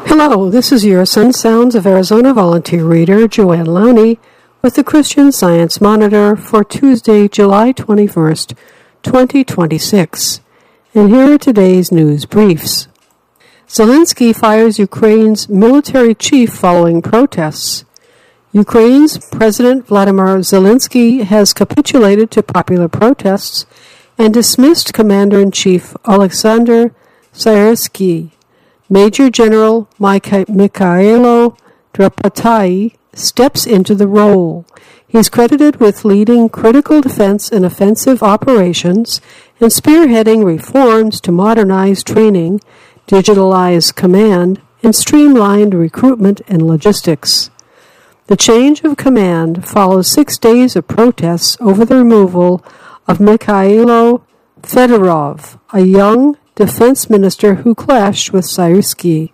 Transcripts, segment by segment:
Hello, this is your Sun Sounds of Arizona volunteer reader, Joanne Lowney, with the Christian Science Monitor for Tuesday, July 21st, 2026. And here are today's news briefs. Zelensky fires Ukraine's military chief following protests. Ukraine's President Vladimir Zelensky has capitulated to popular protests and dismissed Commander-in-Chief Oleksandr Syrsky. Major General Mikhailo Drapatai steps into the role. He is credited with leading critical defense and offensive operations and spearheading reforms to modernize training, digitalize command, and streamline recruitment and logistics. The change of command follows 6 days of protests over the removal of Mikhailo Fedorov, a young defense minister who clashed with Syrsky.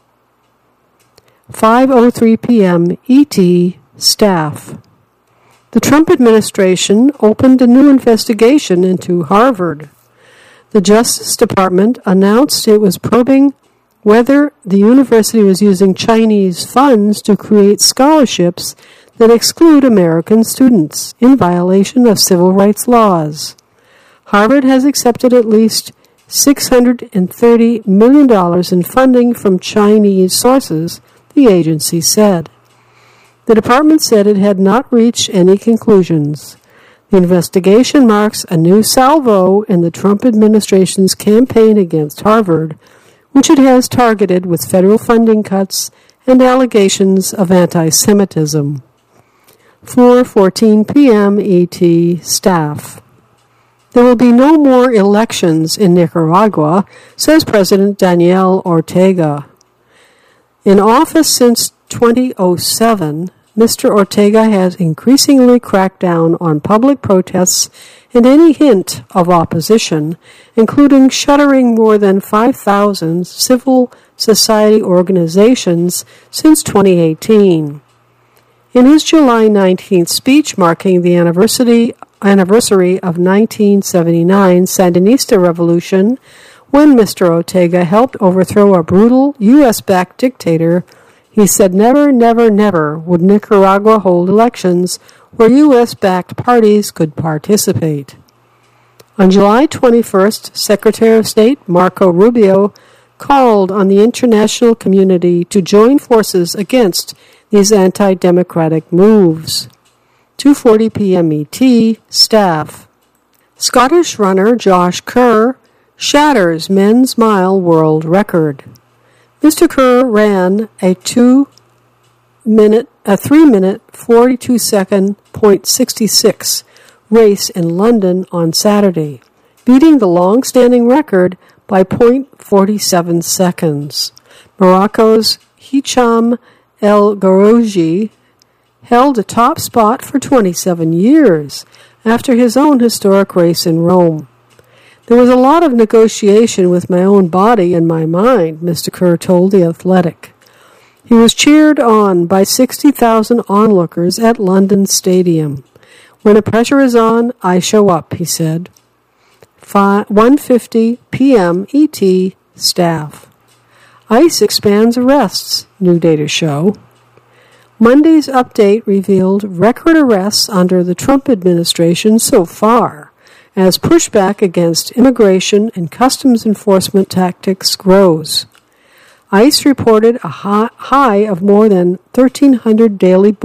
5:03 p.m. ET staff. The Trump administration opened a new investigation into Harvard. The Justice Department announced it was probing whether the university was using Chinese funds to create scholarships that exclude American students in violation of civil rights laws. Harvard has accepted at least $630 million in funding from Chinese sources, the agency said. The department said it had not reached any conclusions. The investigation marks a new salvo in the Trump administration's campaign against Harvard, which it has targeted with federal funding cuts and allegations of anti-Semitism. 4:14 p.m. ET staff. There will be no more elections in Nicaragua, says President Daniel Ortega. In office since 2007, Mr. Ortega has increasingly cracked down on public protests and any hint of opposition, including shuttering more than 5,000 civil society organizations since 2018. In his July 19th speech marking the anniversary of 1979 Sandinista revolution, when Mr. Ortega helped overthrow a brutal U.S.-backed dictator, he said never, never, never would Nicaragua hold elections where U.S.-backed parties could participate. On July 21st, Secretary of State Marco Rubio called on the international community to join forces against these anti-democratic moves. 2:40 p.m. ET, staff. Scottish runner Josh Kerr shatters men's mile world record. Mr. Kerr ran a 3-minute 42-second .66 race in London on Saturday, beating the long-standing record by .47 seconds. Morocco's Hicham El Garouji held a top spot for 27 years after his own historic race in Rome. There was a lot of negotiation with my own body and my mind, Mr. Kerr told The Athletic. He was cheered on by 60,000 onlookers at London Stadium. When the pressure is on, I show up, he said. 1:50 p.m. ET staff. ICE expands arrests, new data show. Monday's update revealed record arrests under the Trump administration so far, as pushback against immigration and customs enforcement tactics grows. ICE reported a high of more than 1,300 daily